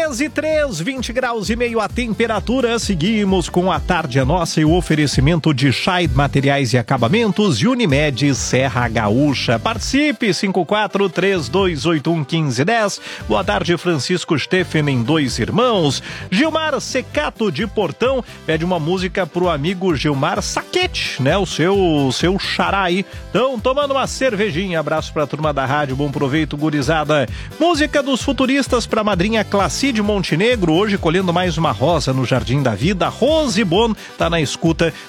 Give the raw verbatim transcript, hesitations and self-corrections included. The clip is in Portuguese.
treze e três, vinte graus e meio a temperatura. Seguimos com a Tarde é Nossa e o oferecimento de Scheid Materiais e Acabamentos e Unimed Serra Gaúcha. Participe, cinco quatro três dois oito um um cinco um zero. Boa tarde, Francisco Steffen em Dois Irmãos. Gilmar Secato de Portão pede uma música pro amigo Gilmar Saquete, né? O seu, o seu xará aí. Então, tomando uma cervejinha. Abraço pra turma da rádio, bom proveito, gurizada. Música dos Futuristas pra madrinha Clacide Montenegro, hoje colhendo mais uma rosa no Jardim da Vida. Rose Bon tá na escuta